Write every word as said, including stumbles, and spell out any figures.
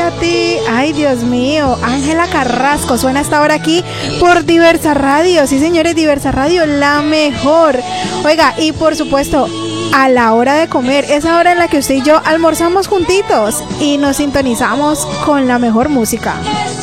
a ti. Ay, Dios mío. Ángela Carrasco suena hasta ahora aquí por Diversa Radio. Sí, señores, Diversa Radio, la mejor. Oiga, y por supuesto, a la hora de comer, esa hora en la que usted y yo almorzamos juntitos y nos sintonizamos con la mejor música.